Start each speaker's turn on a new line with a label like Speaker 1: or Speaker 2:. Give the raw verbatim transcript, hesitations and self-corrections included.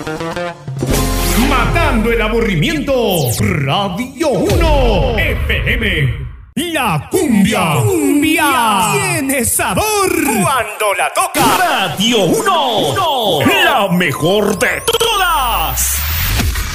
Speaker 1: Matando el aburrimiento. Radio uno F M. La cumbia. Cumbia. Tiene sabor. Cuando la toca. Radio uno. La mejor de todas.